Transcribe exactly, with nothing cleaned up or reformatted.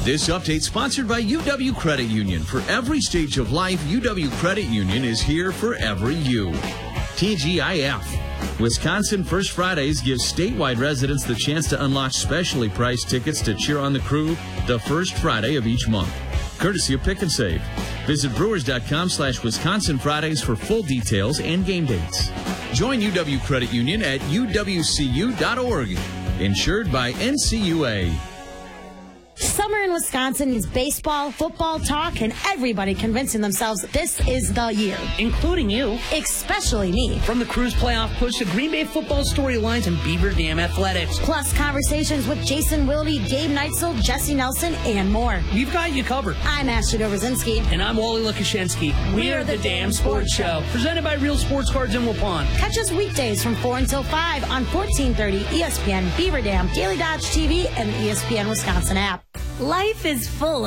This update sponsored by U W Credit Union. For every stage of life, U W Credit Union is here for every you. T G I F. Wisconsin First Fridays gives statewide residents the chance to unlock specially priced tickets to cheer on the Crew the first Friday of each month. Courtesy of Pick and Save. Visit brewers.com slash Wisconsin Fridays for full details and game dates. Join U W Credit Union at U W C U dot org. Insured by N C U A. Summer in Wisconsin is baseball, football talk, and everybody convincing themselves this is the year. Including you. Especially me. From the Crew's playoff push to Green Bay football storylines and Beaver Dam athletics. Plus conversations with Jason Wilde, Dave Neitzel, Jesse Nelson, and more. We've got you covered. I'm Ashley Dobrzinski. And I'm Wally Lukashenski. We're, We're the, the Damn Sports Show. Presented by Real Sports Cards in Waupun. Catch us weekdays from four until five on fourteen thirty E S P N, Beaver Dam, Daily Dodge T V, and the E S P N Wisconsin app. Life is full of